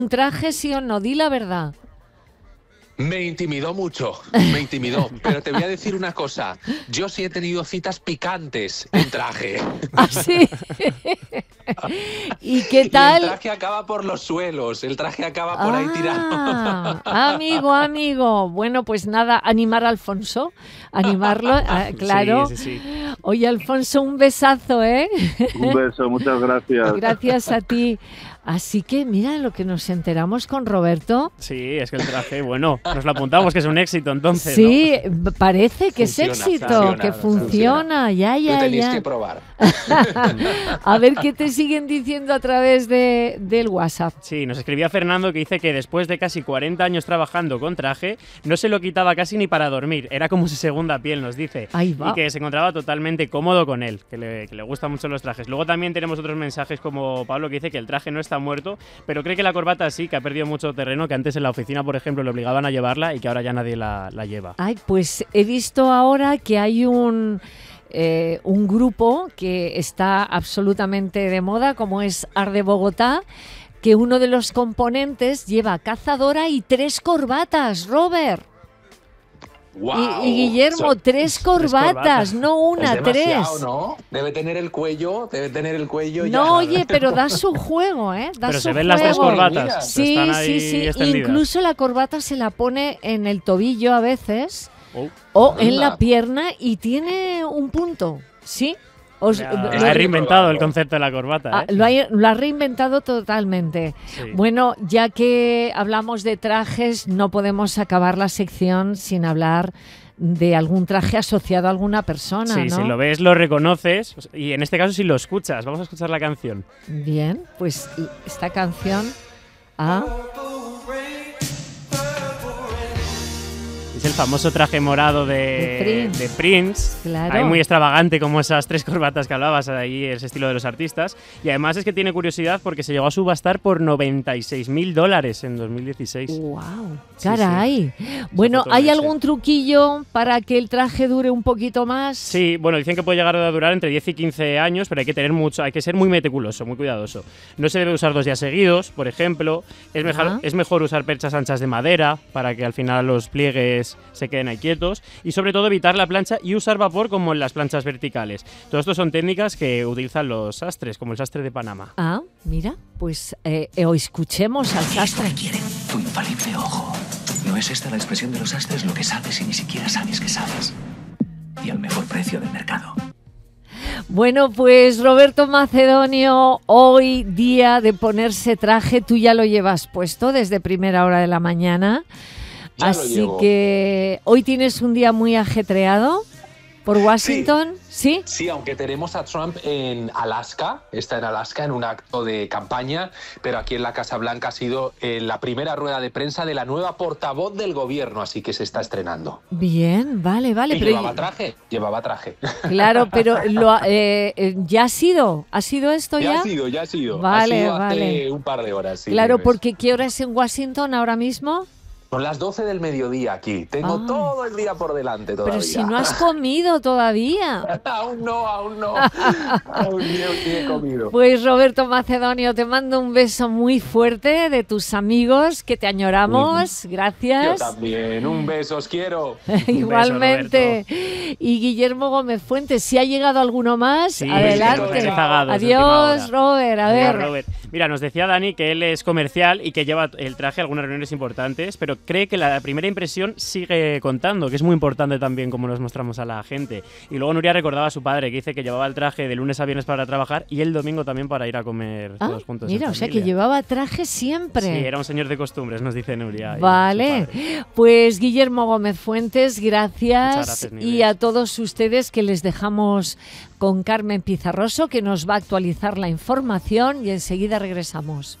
un traje, sí o no? Di la verdad. Me intimidó mucho, me intimidó. Pero te voy a decir una cosa. Yo sí he tenido citas picantes en traje. ¿Ah, sí? ¿Y qué Y el tal? traje acaba por los suelos, el traje acaba por ahí tirado. Amigo. Bueno, pues nada, animar a Alfonso, animarlo, claro. Sí. Oye, Alfonso, un besazo, ¿eh? Un beso, muchas gracias. Gracias a ti. Así que mira lo que nos enteramos con Roberto. Sí, es que el traje, bueno, nos lo apuntamos que es un éxito entonces, Sí, parece que Funciona, es éxito, que funciona. Ya. Lo tenéis que probar. A ver qué te siguen diciendo a través del WhatsApp. Sí, nos escribía Fernando que dice que después de casi 40 años trabajando con traje, no se lo quitaba casi ni para dormir. Era como su segunda piel, nos dice. Ahí va. Y que se encontraba totalmente cómodo con él, que le gustan mucho los trajes. Luego también tenemos otros mensajes como Pablo que dice que el traje no está muerto, pero cree que la corbata sí, que ha perdido mucho terreno, que antes en la oficina, por ejemplo, le obligaban a llevarla y que ahora ya nadie la lleva. Ay, pues he visto ahora que hay un grupo que está absolutamente de moda, como es Arde Bogotá, que uno de los componentes lleva cazadora y 3 corbatas, Robert. Wow. Y Guillermo, 3 corbatas, no una, Es demasiado, 3. ¿no? Debe tener el cuello ya. No, oye, pero da su juego, ¿eh? Da Pero su se ven las 3 juego. corbatas. Sí, Están ahí sí. extendidas. Incluso la corbata se la pone en el tobillo a veces Oh. o en Anda. la pierna y tiene un punto, ¿sí? Ha reinventado el concepto de la corbata, ¿eh? Lo ha reinventado totalmente. Sí. Bueno, ya que hablamos de trajes, no podemos acabar la sección sin hablar de algún traje asociado a alguna persona, Sí, ¿no? si lo ves, lo reconoces y en este caso si lo escuchas. Vamos a escuchar la canción. Bien, pues esta canción... Es el famoso traje morado de Prince. Claro. Ahí muy extravagante, como esas 3 corbatas que hablabas, ahí ese estilo de los artistas. Y además es que tiene curiosidad porque se llegó a subastar por $96.000 en 2016. ¡Wow! Sí, ¡Caray! Bueno, foto ¿hay de algún truquillo para que el traje dure un poquito más? Sí, bueno, dicen que puede llegar a durar entre 10 y 15 años, pero hay que ser muy meticuloso, muy cuidadoso. No se debe usar 2 días seguidos, por ejemplo. Es mejor usar perchas anchas de madera para que al final los pliegues se queden ahí quietos. Y sobre todo evitar la plancha y usar vapor como en las planchas verticales. Todo esto son técnicas que utilizan los sastres, como el sastre de Panamá. Ah, mira, pues escuchemos al sastre. Quieren tu infalible ojo. ¿No es esta la expresión de los sastres? Lo que sabes y ni siquiera sabes que sabes. Y al mejor precio del mercado. Bueno, pues Roberto Macedonio, hoy día de ponerse traje, tú ya lo llevas puesto desde primera hora de la mañana. Ya lo Así llevo. que hoy tienes un día muy ajetreado por Washington, ¿sí? Sí, aunque tenemos a Trump en Alaska, está en Alaska en un acto de campaña, pero aquí en la Casa Blanca ha sido la primera rueda de prensa de la nueva portavoz del gobierno, así que se está estrenando. Bien, vale. Y Pero llevaba traje. claro, pero ya ha sido esto ya. Ya ha sido. Vale, ha sido vale. hace un par de horas. Sí, Claro, Inés. porque ¿qué hora es en Washington ahora mismo? Son las 12 del mediodía aquí. Tengo Ay. todo el día por delante todavía. Pero si no has comido todavía. Aún no. Aún ni he comido. Pues Roberto Macedonio, te mando un beso muy fuerte de tus amigos, que te añoramos. Yo Gracias. también. Un beso, os quiero. Igualmente. Y Guillermo Gómez Fuentes, si ha llegado alguno más, Sí, adelante. besitos rezagados de Adiós, última Robert. A Adiós, ver. Robert. Mira, nos decía Dani que él es comercial y que lleva el traje a algunas reuniones importantes, pero cree que la primera impresión sigue contando, que es muy importante también como nos mostramos a la gente. Y luego Nuria recordaba a su padre, que dice que llevaba el traje de lunes a viernes para trabajar y el domingo también para ir a comer todos juntos. Mira, en o sea que familia. llevaba traje siempre. Sí, era un señor de costumbres, nos dice Nuria. Vale, pues Guillermo Gómez Fuentes, gracias. Muchas gracias, Nieves. Y a todos ustedes que les dejamos con Carmen Pizarroso, que nos va a actualizar la información y enseguida regresamos.